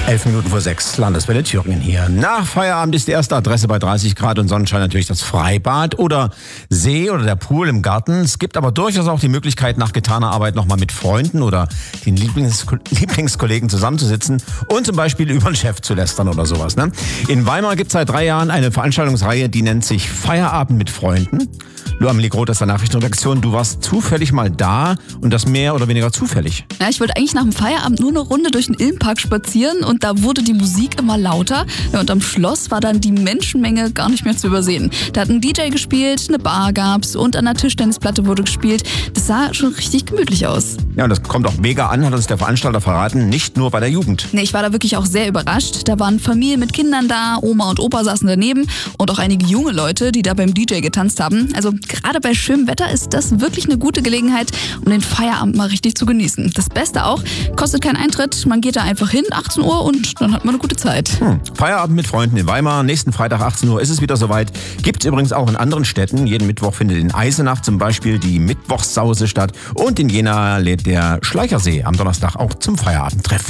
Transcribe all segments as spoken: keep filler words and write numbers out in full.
Elf Minuten vor sechs, Landeswelle Thüringen hier. Nach Feierabend ist die erste Adresse bei dreißig Grad und Sonnenschein natürlich das Freibad oder See oder der Pool im Garten. Es gibt aber durchaus auch die Möglichkeit, nach getaner Arbeit nochmal mit Freunden oder den Lieblings- Lieblingskollegen zusammenzusitzen und zum Beispiel über den Chef zu lästern oder sowas. Ne? In Weimar gibt es seit drei Jahren eine Veranstaltungsreihe, die nennt sich Feierabend mit Freunden. Luamelie Groth aus der Nachrichtenredaktion, du warst zufällig mal da und das mehr oder weniger zufällig. Ja, ich wollte eigentlich nach dem Feierabend nur eine Runde durch den Ilmpark spazieren und da wurde die Musik immer lauter. Ja, und am Schloss war dann die Menschenmenge gar nicht mehr zu übersehen. Da hat ein D J gespielt, eine Bar gab's und an der Tischtennisplatte wurde gespielt. Das sah schon richtig gemütlich aus. Ja, und das kommt auch mega an, hat uns der Veranstalter verraten, nicht nur bei der Jugend. Nee, ich war da wirklich auch sehr überrascht. Da waren Familien mit Kindern da, Oma und Opa saßen daneben und auch einige junge Leute, die da beim D J getanzt haben. Also gerade bei schönem Wetter ist das wirklich eine gute Gelegenheit, um den Feierabend mal richtig zu genießen. Das Beste auch, kostet keinen Eintritt, man geht da einfach hin, achtzehn Uhr und dann hat man eine gute Zeit. Hm. Feierabend mit Freunden in Weimar, nächsten Freitag achtzehn Uhr ist es wieder soweit. Gibt es übrigens auch in anderen Städten. Jeden Mittwoch findet in Eisenach zum Beispiel die Mittwochssause statt und in Jena lädt der Schleichersee am Donnerstag auch zum Feierabendtreff.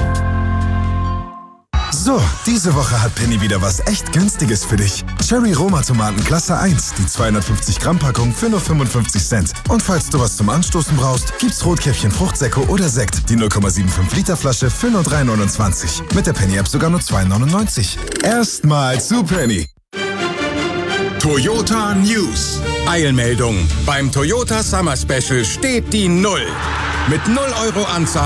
So, diese Woche hat Penny wieder was echt Günstiges für dich. Cherry Roma Tomaten Klasse eins, die zweihundertfünfzig Gramm Packung für nur fünfundfünfzig Cent. Und falls du was zum Anstoßen brauchst, gibt's Rotkäppchen Fruchtsäcke oder Sekt, die null Komma fünfundsiebzig Liter Flasche für nur drei neunundzwanzig. Mit der Penny App sogar nur zwei neunundneunzig. Erstmal zu Penny. Toyota News. Eilmeldung. Beim Toyota Summer Special steht die Null. Mit null Euro Anzahlung